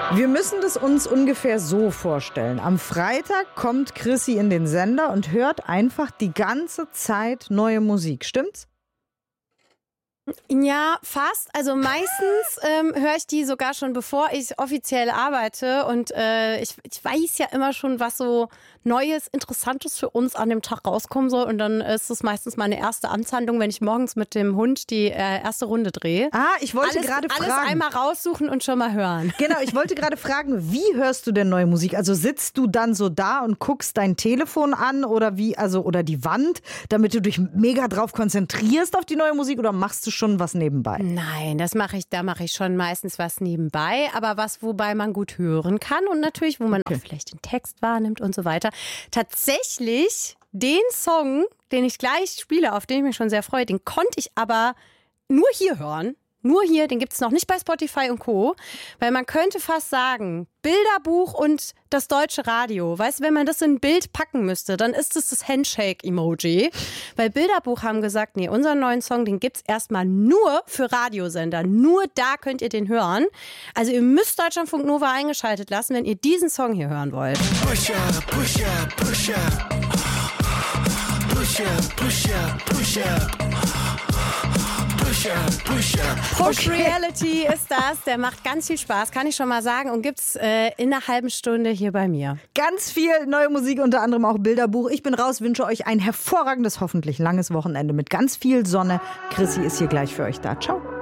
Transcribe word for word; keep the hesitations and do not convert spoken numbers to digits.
Wir müssen das uns ungefähr so vorstellen. Am Freitag kommt Chrissy in den Sender und hört einfach die ganze Zeit neue Musik. Stimmt's? Ja, fast. Also meistens ähm, höre ich die sogar schon, bevor ich offiziell arbeite. Und äh, ich, ich weiß ja immer schon, was so Neues, Interessantes für uns an dem Tag rauskommen soll. Und dann ist es meistens meine erste Amtshandlung, wenn ich morgens mit dem Hund die äh, erste Runde drehe. Ah, ich wollte alles, gerade fragen. Alles einmal raussuchen und schon mal hören. Genau, ich wollte gerade fragen, wie hörst du denn neue Musik? Also sitzt du dann so da und guckst dein Telefon an oder wie, also oder die Wand, damit du dich mega drauf konzentrierst auf die neue Musik, oder machst du schon was nebenbei? Nein, das mache ich, da mache ich schon meistens was nebenbei, aber was, wobei man gut hören kann und natürlich, wo man Okay. auch vielleicht den Text wahrnimmt und so weiter. Tatsächlich den Song, den ich gleich spiele, auf den ich mich schon sehr freue, den konnte ich aber nur hier hören. Nur hier, den gibt es noch nicht bei Spotify und Co. Weil man könnte fast sagen, Bilderbuch und das deutsche Radio. Weißt du, wenn man das in ein Bild packen müsste, dann ist es das Handshake-Emoji. Weil Bilderbuch haben gesagt, nee, unseren neuen Song, den gibt es erstmal nur für Radiosender. Nur da könnt ihr den hören. Also ihr müsst Deutschlandfunk Nova eingeschaltet lassen, wenn ihr diesen Song hier hören wollt. Push up, push up, push up. Push up, push up, push up. Push up, push up. Push Reality ist das, der macht ganz viel Spaß, kann ich schon mal sagen, und gibt's äh, in einer halben Stunde hier bei mir. Ganz viel neue Musik, unter anderem auch Bilderbuch. Ich bin raus, wünsche euch ein hervorragendes, hoffentlich langes Wochenende mit ganz viel Sonne. Chrissy ist hier gleich für euch da. Ciao.